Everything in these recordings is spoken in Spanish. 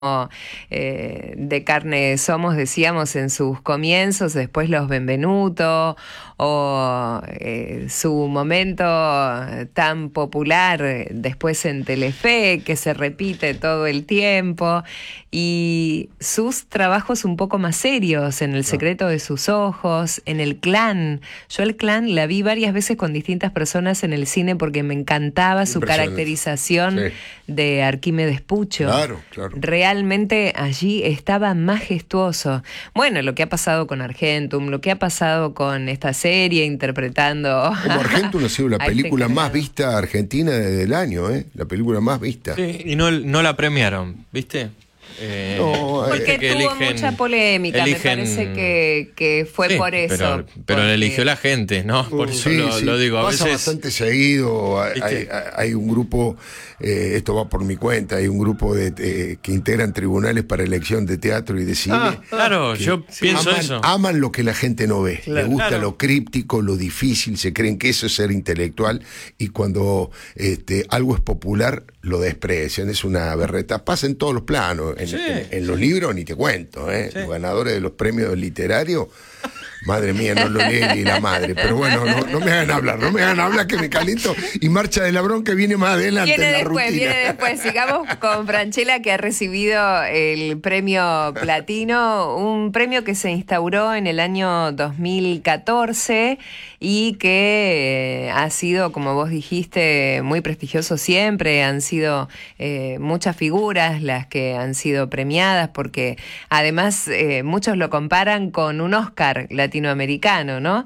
de carne somos, decíamos en sus comienzos, después los Benvenuto, o su momento tan popular después en Telefe, que se repite todo el tiempo, y sus trabajos un poco más serios, en El secreto de sus ojos, en El Clan. Yo El Clan la vi varias veces con distintas personas en el cine porque me encantaba su caracterización de Arquímedes Pucho. Claro. Realmente allí estaba majestuoso. Bueno, lo que ha pasado con Argentum, lo que ha pasado con esta serie interpretando... Como Argentum ha sido la película más vista argentina del año, la película más vista. Sí, y no la premiaron, ¿viste? Porque tuvo mucha polémica, me parece que fue por eso. Pero la eligió la gente, ¿no? Por eso lo digo. A pasa veces bastante seguido. Hay un grupo, esto va por mi cuenta, hay un grupo que integran tribunales para elección de teatro y de cine. Claro, yo pienso eso. Aman lo que la gente no ve. Claro, Le gusta lo críptico, lo difícil, se creen que eso es ser intelectual, y cuando algo es popular lo desprecian. Es una berreta. Pasa en todos los planos. En los libros ni te cuento, Los ganadores de los premios literarios, madre mía, no lo lee ni la madre. Pero bueno, no me hagan hablar que me caliento, y Marcha de Labrón que viene más adelante en la rutina. Viene después. Sigamos con Francella, que ha recibido el premio Platino, un premio que se instauró en el año 2014 y que ha sido, como vos dijiste, muy prestigioso siempre. Han sido muchas figuras las que han sido premiadas, porque además muchos lo comparan con un Oscar latinoamericano, ¿no?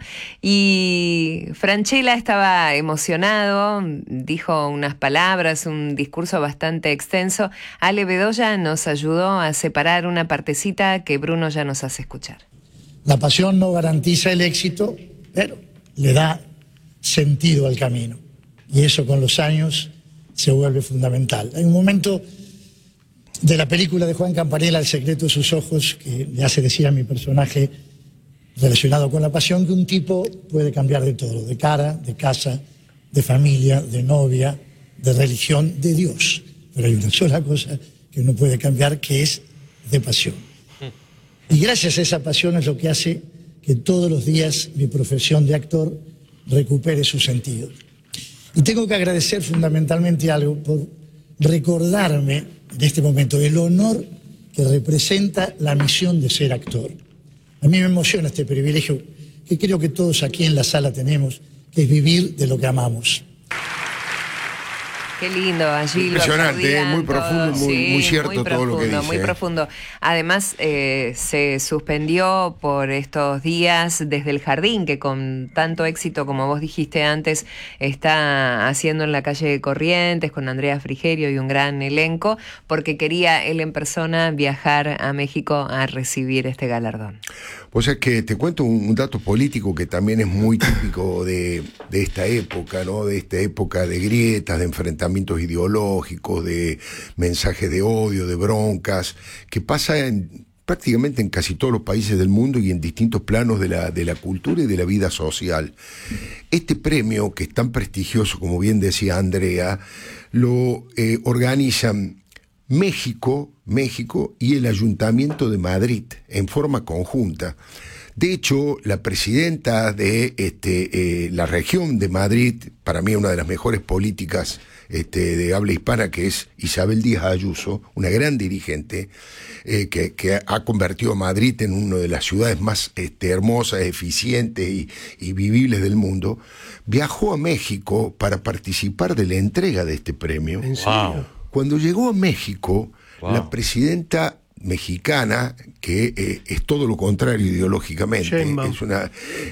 Y Francella estaba emocionado, dijo unas palabras, un discurso bastante extenso. Ale Bedoya nos ayudó a separar una partecita que Bruno ya nos hace escuchar. La pasión no garantiza el éxito, pero le da sentido al camino. Y eso con los años se vuelve fundamental. Hay un momento de la película de Juan Campanella, El secreto de sus ojos, que le hace decir a mi personaje relacionado con la pasión que un tipo puede cambiar de todo, de cara, de casa, de familia, de novia, de religión, de Dios. Pero hay una sola cosa que no puede cambiar, que es de pasión. Y gracias a esa pasión es lo que hace que todos los días mi profesión de actor recupere su sentido. Y tengo que agradecer fundamentalmente algo por recordarme en este momento el honor que representa la misión de ser actor. A mí me emociona este privilegio que creo que todos aquí en la sala tenemos, que es vivir de lo que amamos. Qué lindo, allí. Impresionante, muy profundo, muy cierto muy todo lo que dice. Muy profundo. Además, se suspendió por estos días Desde el Jardín, que con tanto éxito, como vos dijiste antes, está haciendo en la calle Corrientes con Andrea Frigerio y un gran elenco, porque quería él en persona viajar a México a recibir este galardón. O sea que te cuento un dato político que también es muy típico de esta época, ¿no? De esta época de grietas, de enfrentamientos ideológicos, de mensajes de odio, de broncas, que pasa prácticamente en casi todos los países del mundo y en distintos planos de la cultura y de la vida social. Este premio, que es tan prestigioso, como bien decía Andrea, lo organizan México y el Ayuntamiento de Madrid en forma conjunta. De hecho, la presidenta de la región de Madrid, para mí una de las mejores políticas de habla hispana, que es Isabel Díaz Ayuso, una gran dirigente que ha convertido a Madrid en una de las ciudades más hermosas, eficientes y vivibles del mundo, viajó a México para participar de la entrega de este premio. ¿En serio? Wow. Cuando llegó a México, la presidenta mexicana, que es todo lo contrario ideológicamente, es una...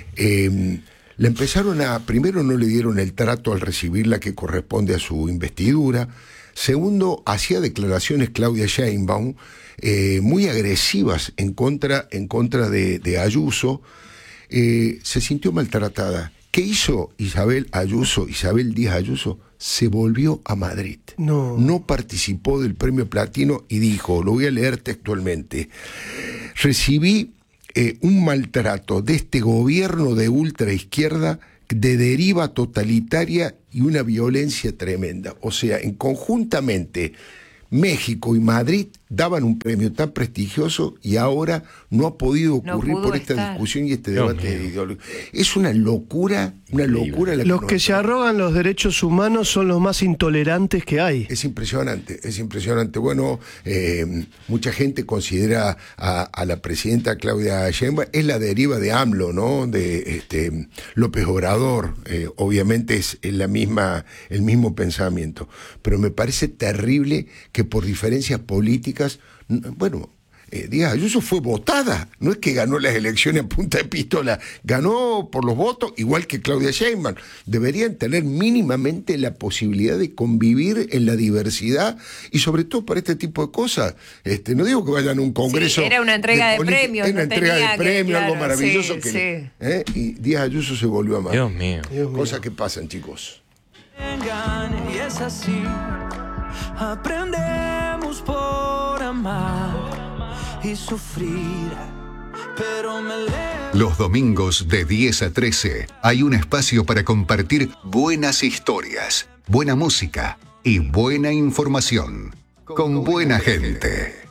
la empezaron primero no le dieron el trato al recibirla que corresponde a su investidura. Segundo, hacía declaraciones Claudia Sheinbaum muy agresivas en contra de Ayuso. Se sintió maltratada. ¿Qué hizo Isabel Díaz Ayuso? Se volvió a Madrid. No participó del premio Platino y dijo, lo voy a leer textualmente: recibí un maltrato de este gobierno de ultraizquierda de deriva totalitaria y una violencia tremenda. O sea, conjuntamente México y Madrid daban un premio tan prestigioso y ahora no ha podido ocurrir por esta discusión y este debate ideológico. Es una locura la Los que se arrogan los derechos humanos son los más intolerantes que hay. Es impresionante. Bueno, mucha gente considera a la presidenta Claudia Sheinbaum, es la deriva de AMLO, ¿no? De López Obrador, obviamente es el mismo pensamiento, pero me parece terrible que por diferencias políticas, bueno, Díaz Ayuso fue votada, no es que ganó las elecciones a punta de pistola, ganó por los votos igual que Claudia Sheinbaum. Deberían tener mínimamente la posibilidad de convivir en la diversidad y sobre todo para este tipo de cosas. No digo que vayan a un congreso. Sí, era una entrega de premios. Era una entrega de premios, claro, algo maravilloso. Sí. Y Díaz Ayuso se volvió a amar. Dios mío. Cosas que pasan, chicos. Y es así, aprendemos por amar y sufrir, pero Los domingos de 10 a 13 hay un espacio para compartir buenas historias, buena música y buena información con buena gente.